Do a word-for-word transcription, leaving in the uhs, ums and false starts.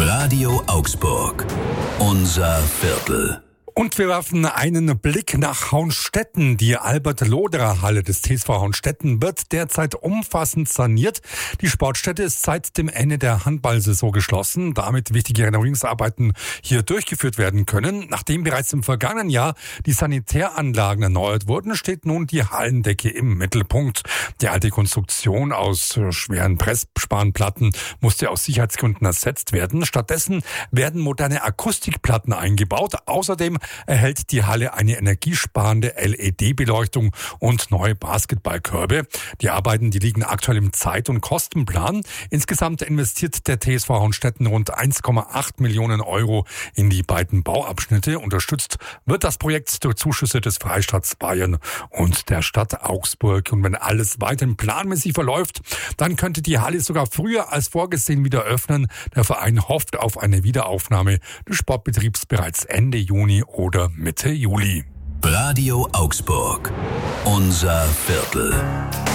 Radio Augsburg. Unser Viertel. Und wir werfen einen Blick nach Hauenstetten. Die Albert-Loderer-Halle des T S V Hauenstetten wird derzeit umfassend saniert. Die Sportstätte ist seit dem Ende der Handballsaison geschlossen, damit wichtige Renovierungsarbeiten hier durchgeführt werden können. Nachdem bereits im vergangenen Jahr die Sanitäranlagen erneuert wurden, steht nun die Hallendecke im Mittelpunkt. Die alte Konstruktion aus schweren Pressspanplatten musste aus Sicherheitsgründen ersetzt werden. Stattdessen werden moderne Akustikplatten eingebaut. Außerdem erhält die Halle eine energiesparende L E D-Beleuchtung und neue Basketballkörbe. Die Arbeiten, die liegen aktuell im Zeit- und Kostenplan. Insgesamt investiert der T S V Hauenstetten rund eins Komma acht Millionen Euro in die beiden Bauabschnitte. Unterstützt wird das Projekt durch Zuschüsse des Freistaats Bayern und der Stadt Augsburg. Und wenn alles weiterhin planmäßig verläuft, dann könnte die Halle sogar früher als vorgesehen wieder öffnen. Der Verein hofft auf eine Wiederaufnahme des Sportbetriebs bereits Ende Juni oder Mitte Juli. Radio Augsburg. Unser Viertel.